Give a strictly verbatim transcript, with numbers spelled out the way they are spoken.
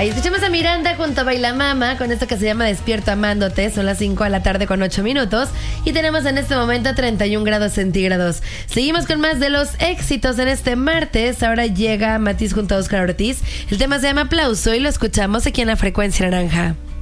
Ahí escuchamos a Miranda junto a Baila Mama con esto que se llama Despierto Amándote. Son las cinco de la tarde con ocho minutos y tenemos en este momento treinta y un grados centígrados. Seguimos con más de los éxitos en este martes. Ahora llega Matiz junto a Óscar Ortiz. El tema se llama Aplauso y lo escuchamos aquí en La Frecuencia Naranja.